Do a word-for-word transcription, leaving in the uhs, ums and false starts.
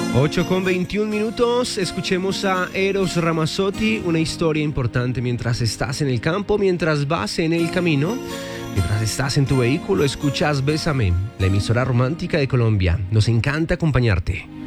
ocho con veintiún minutos, escuchemos a Eros Ramazzotti, una historia importante mientras estás en el campo, mientras vas en el camino, mientras estás en tu vehículo, escuchas Bésame, la emisora romántica de Colombia. Nos encanta acompañarte.